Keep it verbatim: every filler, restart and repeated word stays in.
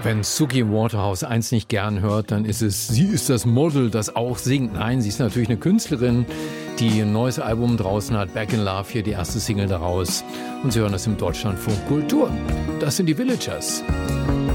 Wenn Suki Waterhouse eins nicht gern hört, dann ist es, sie ist das Model, das auch singt. Nein, sie ist natürlich eine Künstlerin, die ein neues Album draußen hat, Back in Love, hier die erste Single daraus. Und Sie hören das im Deutschlandfunk Kultur. Das sind die Villagers.